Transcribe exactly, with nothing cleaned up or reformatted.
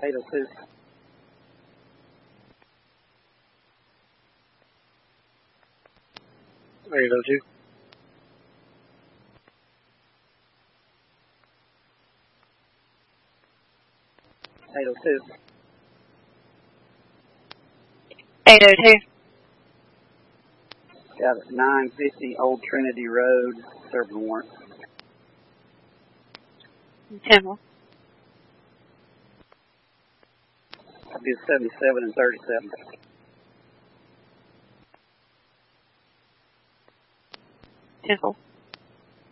eight oh two. eight oh two. eight oh two. eight oh two. Got it. nine fifty Old Trinity Road, serving warrant. Temple. I did seventy-seven and thirty-seven. Temple.